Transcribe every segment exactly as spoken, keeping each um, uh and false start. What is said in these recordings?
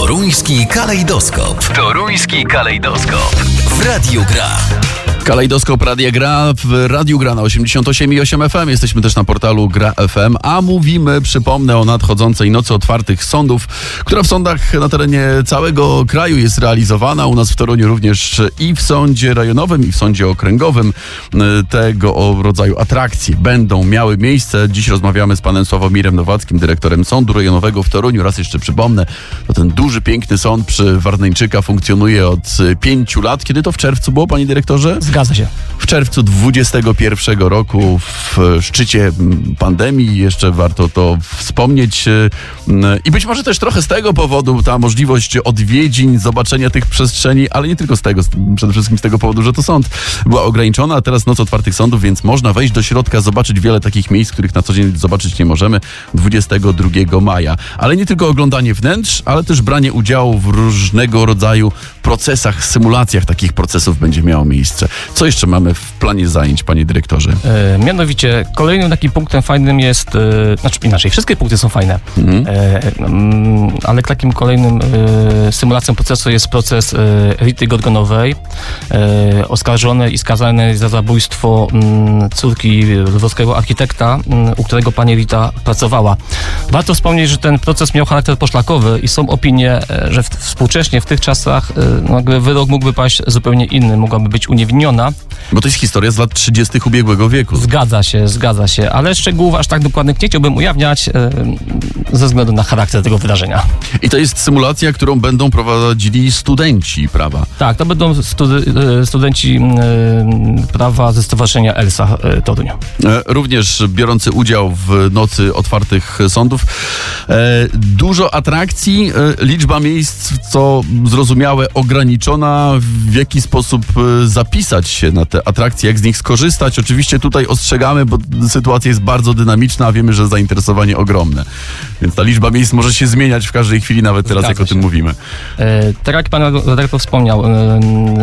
Toruński kalejdoskop. Toruński kalejdoskop. W Radiu Gra. Kalejdoskop Radia Gra w Radiu Gra na osiemdziesiąt osiem i osiem F M. Jesteśmy też na portalu Gra F M, a mówimy, przypomnę, o nadchodzącej Nocy Otwartych Sądów, która w sądach na terenie całego kraju jest realizowana. U nas w Toruniu również i w sądzie rejonowym, i w sądzie okręgowym tego rodzaju atrakcje będą miały miejsce. Dziś rozmawiamy z panem Sławomirem Nowackim, dyrektorem Sądu Rejonowego w Toruniu. Raz jeszcze przypomnę, to ten duży, piękny sąd przy Warneńczyka funkcjonuje od pięciu lat. Kiedy to w czerwcu było, panie dyrektorze? Zgadza się. W czerwcu dwudziestego pierwszego roku, w szczycie pandemii, jeszcze warto to wspomnieć. I być może też trochę z tego powodu ta możliwość odwiedzin, zobaczenia tych przestrzeni, ale nie tylko z tego, przede wszystkim z tego powodu, że to sąd, była ograniczona, a teraz Noc Otwartych Sądów, więc można wejść do środka, zobaczyć wiele takich miejsc, których na co dzień zobaczyć nie możemy, dwudziestego drugiego maja. Ale nie tylko oglądanie wnętrz, ale też branie udziału w różnego rodzaju procesach, symulacjach takich procesów będzie miało miejsce. Co jeszcze mamy w planie zajęć, panie dyrektorze? E, mianowicie kolejnym takim punktem fajnym jest, e, znaczy inaczej, wszystkie punkty są fajne, mhm. e, m, ale takim kolejnym e, symulacją procesu jest proces e, Rity Gorgonowej, e, oskarżonej i skazanej za zabójstwo m, córki lwowskiego architekta, m, u którego pani Rita pracowała. Warto wspomnieć, że ten proces miał charakter poszlakowy i są opinie, e, że w, współcześnie w tych czasach e, no, jakby wyrok mógłby paść zupełnie inny, mogłaby być uniewinniona. Bo to jest historia z lat trzydziestych ubiegłego wieku. Zgadza się, zgadza się, ale szczegółów aż tak dokładnych nie chciałbym ujawniać e, ze względu na charakter tego wydarzenia. I to jest symulacja, którą będą prowadzili studenci prawa. Tak, to będą studi- studenci e, prawa ze Stowarzyszenia Elsa e, Toruń. E, również biorący udział w Nocy Otwartych Sądów. E, dużo atrakcji, e, liczba miejsc, co zrozumiałe, ograniczona. W jaki sposób e, zapisać się na te atrakcje, jak z nich skorzystać? Oczywiście tutaj ostrzegamy, bo sytuacja jest bardzo dynamiczna, a wiemy, że zainteresowanie ogromne. Więc ta liczba miejsc może się zmieniać w każdej chwili, nawet teraz, Zgadza jak się. o tym mówimy. E, tak jak pan redaktor wspomniał, e,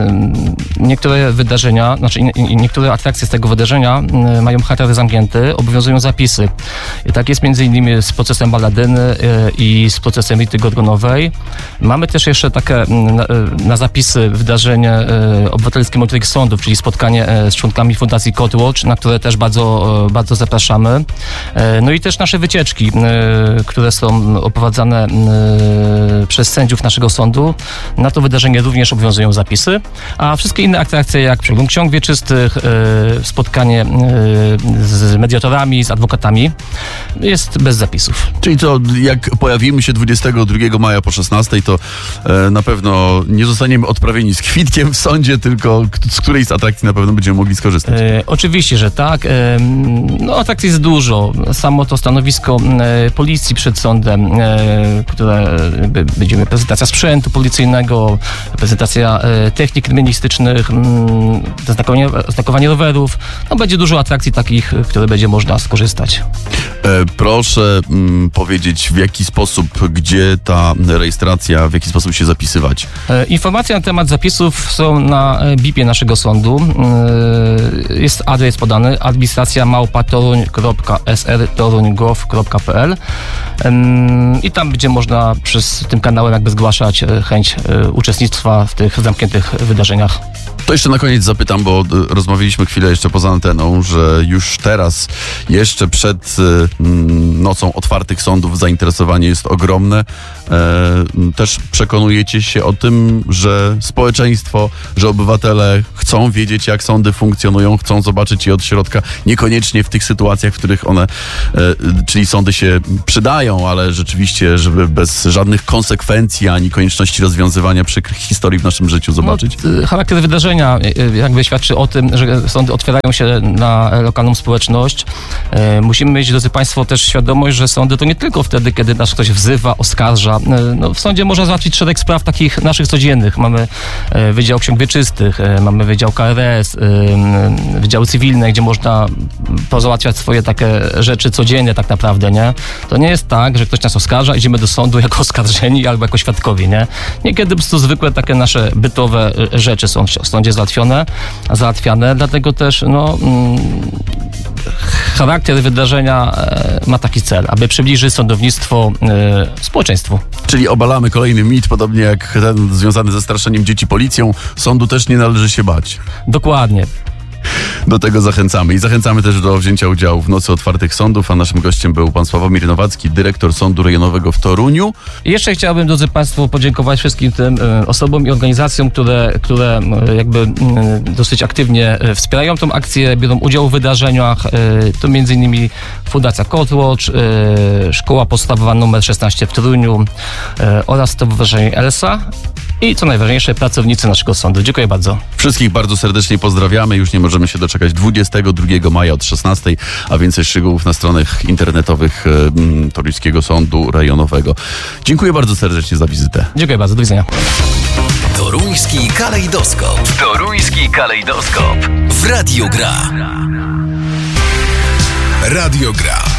niektóre wydarzenia, znaczy in, in, niektóre atrakcje z tego wydarzenia e, mają charakter zamknięty, obowiązują zapisy. I tak jest między innymi z procesem Balladyny e, i z procesem Rity Gorgonowej. Mamy też jeszcze takie na, na zapisy wydarzenie e, obywatelskie monitoring sądów, czyli spotkanie z członkami Fundacji Court Watch, na które też bardzo, bardzo zapraszamy. No i też nasze wycieczki, które są oprowadzane przez sędziów naszego sądu. Na to wydarzenie również obowiązują zapisy, a wszystkie inne atrakcje, jak przegląd ksiąg wieczystych, spotkanie z mediatorami, z adwokatami, jest bez zapisów. Czyli to, jak pojawimy się dwudziestego drugiego maja po szesnastej, to na pewno nie zostaniemy odprawieni z kwitkiem w sądzie, tylko z której z atrakcji na pewno będziemy mogli skorzystać. E, oczywiście, że tak. E, no, atrakcji jest dużo. Samo to stanowisko e, policji przed sądem, e, które b, będziemy prezentacja sprzętu policyjnego, prezentacja e, technik kryminalistycznych, m, znakowanie, znakowanie rowerów. No, będzie dużo atrakcji takich, które będzie można skorzystać. E, proszę m, powiedzieć, w jaki sposób, gdzie ta rejestracja, w jaki sposób się zapisywać? E, informacje na temat zapisów są na B I P-ie naszego sądu. Jest adres podany, administracja małpa toruń kropka s r toruń kropka gov kropka p l i tam będzie można przez tym kanałem jakby zgłaszać chęć uczestnictwa w tych zamkniętych wydarzeniach. To jeszcze na koniec zapytam, bo rozmawialiśmy chwilę jeszcze poza anteną, że już teraz, jeszcze przed Nocą Otwartych Sądów zainteresowanie jest ogromne. E, też przekonujecie się o tym, że społeczeństwo, że obywatele chcą wiedzieć, jak sądy funkcjonują, chcą zobaczyć je od środka, niekoniecznie w tych sytuacjach, w których one, e, czyli sądy się przydają, ale rzeczywiście, żeby bez żadnych konsekwencji, ani konieczności rozwiązywania przykrych historii w naszym życiu zobaczyć. No, charakter wydarzenia jakby świadczy o tym, że sądy otwierają się na lokalną społeczność. E, musimy mieć, drodzy państwo, też świadomość, że sądy to nie tylko wtedy, kiedy nas ktoś wzywa, oskarża. E, no, w sądzie można załatwić szereg spraw takich naszych codziennych. Mamy e, Wydział Ksiąg Wieczystych, e, mamy Wydział K R S, e, Wydziały Cywilne, gdzie można pozałatwiać swoje takie rzeczy codzienne tak naprawdę, nie? To nie jest tak, że ktoś nas oskarża, idziemy do sądu jako oskarżeni albo jako świadkowie, nie? Niekiedy po prostu zwykłe takie nasze bytowe rzeczy są w sądzie załatwione, załatwiane, dlatego też no, charakter wydarzenia e, ma taki cel, aby przybliżyć sądownictwo e, społeczeństwu. Czyli obalamy kolejny mit, podobnie jak ten związany ze straszeniem dzieci policją. Sądu też nie należy się bać. Dokładnie. Do tego zachęcamy. I zachęcamy też do wzięcia udziału w Nocy Otwartych Sądów, a naszym gościem był pan Sławomir Nowacki, dyrektor Sądu Rejonowego w Toruniu. I jeszcze chciałbym, drodzy Państwo, podziękować wszystkim tym e, osobom i organizacjom, które, które e, jakby e, dosyć aktywnie e, wspierają tą akcję, biorą udział w wydarzeniach. E, to między innymi Fundacja Courtwatch, e, Szkoła Podstawowa numer szesnaście w Toruniu e, oraz Stowarzyszenie Elsa i co najważniejsze, pracownicy naszego sądu. Dziękuję bardzo. Wszystkich bardzo serdecznie pozdrawiamy. Już nie możemy się doczekać dwudziestego drugiego maja od szesnastej, a więcej szczegółów na stronach internetowych e, Toruńskiego Sądu Rejonowego. Dziękuję bardzo serdecznie za wizytę. Dziękuję bardzo. Do widzenia. Toruński kalejdoskop. Toruński kalejdoskop. W Radiu Gra. Radio Gra.